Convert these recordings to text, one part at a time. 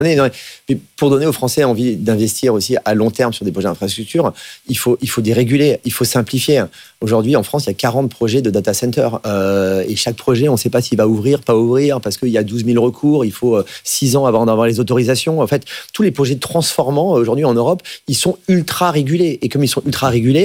Mais pour donner aux Français envie d'investir aussi à long terme sur des projets d'infrastructure, il faut déréguler, il faut simplifier. Aujourd'hui, en France, il y a 40 projets de data center. Et chaque projet, on ne sait pas s'il va ouvrir, pas ouvrir, parce qu'il y a 12 000 recours, il faut 6 ans avant d'avoir les autorisations. En fait, tous les projets transformants, aujourd'hui en Europe, ils sont ultra régulés. Et comme ils sont ultra régulés,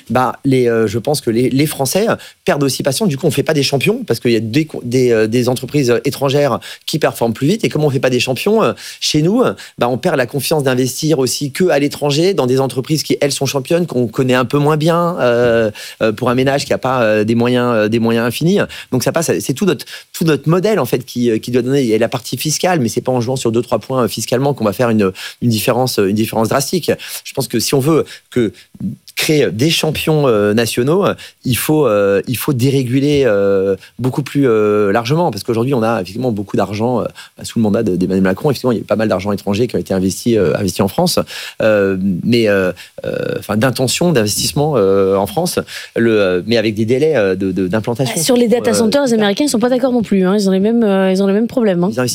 je pense que les Français perdent aussi patience. Du coup, on ne fait pas des champions, parce qu'il y a des entreprises étrangères qui performent plus vite. Et comme on ne fait pas des champions, chez nous, on perd la confiance d'investir aussi qu'à l'étranger, dans des entreprises qui, elles, sont championnes, qu'on connaît un peu moins bien, pour un ménage qui n'a pas des moyens infinis. Donc ça passe, c'est tout notre modèle en fait qui doit donner. Il y a la partie fiscale, mais c'est pas en jouant sur 2-3 points fiscalement qu'on va faire une différence drastique. Je pense que si on veut créer des champions nationaux, il faut déréguler beaucoup plus largement, parce qu'aujourd'hui on a effectivement beaucoup d'argent sous le mandat d'Emmanuel Macron. Effectivement, il y a pas mal d'argent étranger qui a été investi en France, mais d'intention d'investissement en France, mais avec des délais d'implantation. Sur les data centers, les Américains ne sont pas d'accord non plus. Ils ont les mêmes problèmes. Ils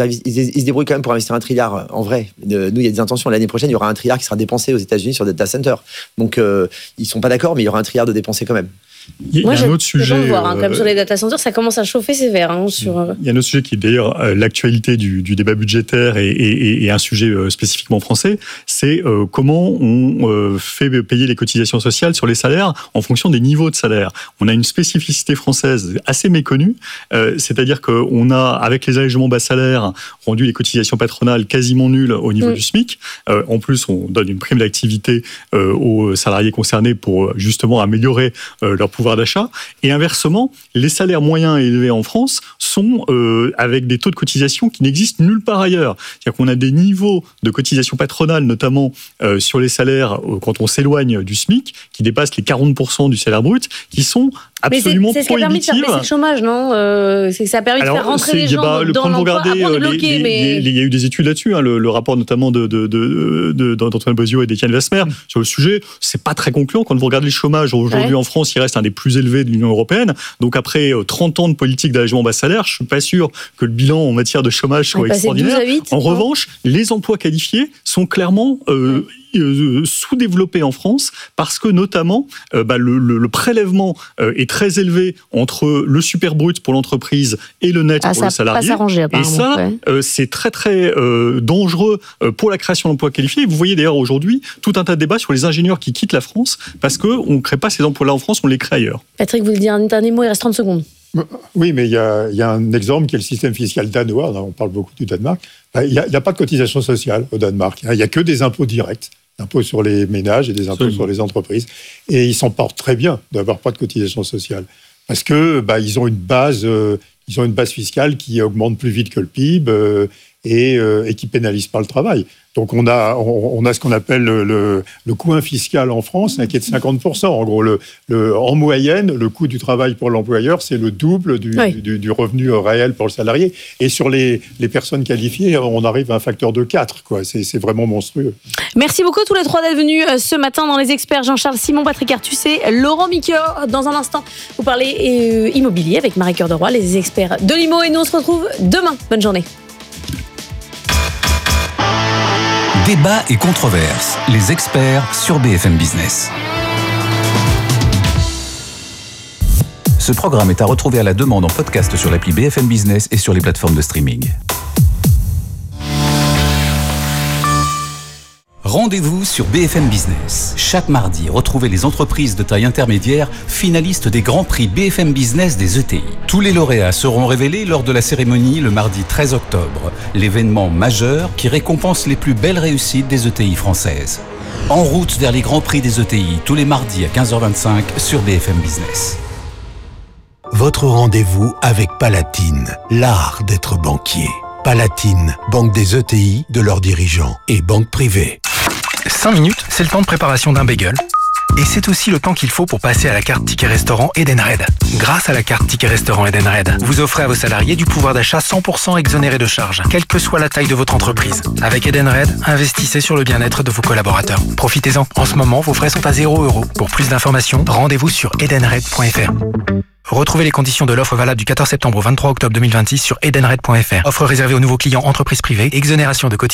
se débrouillent quand même pour investir 1 trilliard en vrai. Nous, il y a des intentions. L'année prochaine, il y aura 1 trilliard qui sera dépensé aux États-Unis sur des data centers. Donc, ils sont pas d'accord, mais il y aura 1 trilliard de dépensés quand même. Il y a un autre sujet. Voir, comme sur les data centers, ça commence à chauffer sévère. Il y a un autre sujet qui est d'ailleurs l'actualité du débat budgétaire et un sujet spécifiquement français, c'est comment on fait payer les cotisations sociales sur les salaires en fonction des niveaux de salaire. On a une spécificité française assez méconnue, c'est-à-dire qu'on a, avec les allégements bas salaires, rendu les cotisations patronales quasiment nulles au niveau du SMIC. En plus, on donne une prime d'activité aux salariés concernés pour justement améliorer leur pouvoir d'achat. Et inversement, les salaires moyens et élevés en France sont avec des taux de cotisation qui n'existent nulle part ailleurs. C'est-à-dire qu'on a des niveaux de cotisation patronale, notamment sur les salaires quand on s'éloigne du SMIC, qui dépassent les 40% du salaire brut, qui sont absolument prohibitives. C'est ce qui a permis de faire baisser le chomage, non? Ça a permis de faire rentrer les gens dans l'emploi. Après, on est bloqué, mais... Il y a eu des études là-dessus, le rapport notamment d'Antoine Bozio et d'Étienne Vasmer sur le sujet. C'est pas très concluant. Quand vous regardez le chômage aujourd'hui en France, il reste un des plus élevés de l'Union européenne. Donc après 30 ans de politique d'allègement bas salaire, je suis pas sûr que le bilan en matière de chômage soit extraordinaire. En revanche, les emplois qualifiés sont clairement sous-développés en France, parce que notamment le prélèvement est très élevé entre le super brut pour l'entreprise et le net pour le salarié. Et ça, c'est très très dangereux pour la création d'emplois qualifiés. Vous voyez d'ailleurs aujourd'hui tout un tas de débats sur les ingénieurs qui quittent la France parce qu'on ne crée pas ces emplois-là en France, on les crée ailleurs. Patrick, vous voulez dire un dernier mot? Il reste 30 secondes. Oui, mais il y a un exemple qui est le système fiscal danois. On parle beaucoup du Danemark. Il n'y a pas de cotisation sociale au Danemark. Il n'y a que des impôts directs, impôts sur les ménages et des impôts sur les entreprises. Et ils s'en portent très bien d'avoir pas de cotisation sociale. Parce que ils ont une base fiscale qui augmente plus vite que le PIB et qui pénalise pas le travail. Donc on a ce qu'on appelle le coût fiscal en France, qui est de 50%. En gros, en moyenne, le coût du travail pour l'employeur, c'est le double du revenu réel pour le salarié. Et sur les personnes qualifiées, on arrive à un facteur de 4. C'est vraiment monstrueux. Merci beaucoup tous les trois d'être venus ce matin dans Les Experts. Jean-Charles Simon, Patrick Artus et Laurent Michior. Dans un instant, vous parlez immobilier avec Marie Cœur de Roy, les experts de l'IMO. Et nous, on se retrouve demain. Bonne journée. Débat et controverses, les experts sur BFM Business. Ce programme est à retrouver à la demande en podcast sur l'appli BFM Business et sur les plateformes de streaming. Rendez-vous sur BFM Business. Chaque mardi, retrouvez les entreprises de taille intermédiaire finalistes des Grands Prix BFM Business des ETI. Tous les lauréats seront révélés lors de la cérémonie le mardi 13 octobre, l'événement majeur qui récompense les plus belles réussites des ETI françaises. En route vers les Grands Prix des ETI, tous les mardis à 15h25 sur BFM Business. Votre rendez-vous avec Palatine, l'art d'être banquier. Palatine, banque des ETI, de leurs dirigeants et banque privée. 5 minutes, c'est le temps de préparation d'un bagel. Et c'est aussi le temps qu'il faut pour passer à la carte Ticket Restaurant Edenred. Grâce à la carte Ticket Restaurant Edenred, vous offrez à vos salariés du pouvoir d'achat 100% exonéré de charges, quelle que soit la taille de votre entreprise. Avec Edenred, investissez sur le bien-être de vos collaborateurs. Profitez-en. En ce moment, vos frais sont à 0 €. Pour plus d'informations, rendez-vous sur edenred.fr. Retrouvez les conditions de l'offre valable du 14 septembre au 23 octobre 2026 sur edenred.fr. Offre réservée aux nouveaux clients entreprises privées. Exonération de cotisations